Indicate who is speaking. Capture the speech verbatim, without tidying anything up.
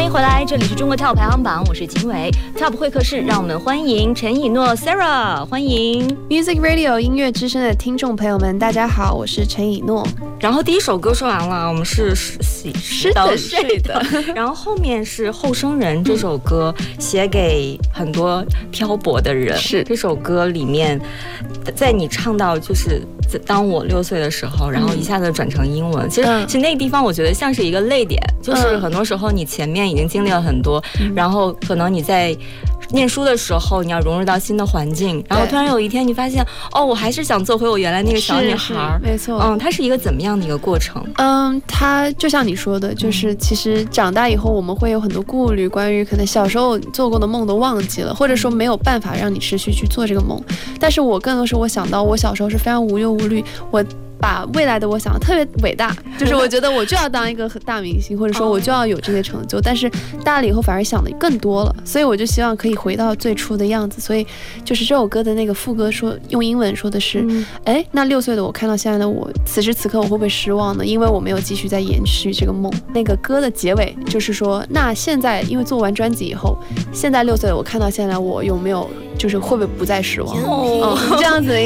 Speaker 1: 迎回来，这里是中国 Top 排行榜，我是秦伟。Top 会客室，让我们欢迎陈以诺 Sarah， 欢迎
Speaker 2: Music Radio 音乐之声的听众朋友们，大家好，我是陈以诺。
Speaker 1: 然后第一首歌说完了，我们是
Speaker 2: 是的，是的。
Speaker 1: 然后后面是《后生人》这首歌，写给很多漂泊的人。
Speaker 2: 是
Speaker 1: 这首歌里面，在你唱到就是当我六岁的时候，然后一下子转成英文，嗯、其实、嗯、其实那个地方我觉得像是一个泪点，就是很多时候你前面已经经历了很多，嗯、然后可能你在念书的时候你要融入到新的环境，然后突然有一天你发现，哦，我还是想做回我原来那个小女孩。
Speaker 2: 没错，
Speaker 1: 嗯，它是一个怎么样的一个过程？
Speaker 2: 嗯，它就像你说的，就是其实长大以后我们会有很多顾虑，关于可能小时候做过的梦都忘记了，或者说没有办法让你持续去做这个梦。但是我更多是我想到我小时候是非常无忧无虑，我把未来的我想的特别伟大，就是我觉得我就要当一个大明星，或者说我就要有这些成就，但是大了以后反而想的更多了，所以我就希望可以回到最初的样子。所以就是这首歌的那个副歌说，用英文说的是，哎、嗯，那六岁的我看到现在的我，此时此刻我会不会失望呢？因为我没有继续在延续这个梦。那个歌的结尾就是说，那现在因为做完专辑以后，现在六岁的我看到现在我有没有就是会不会不再失望？哦，嗯、这样子的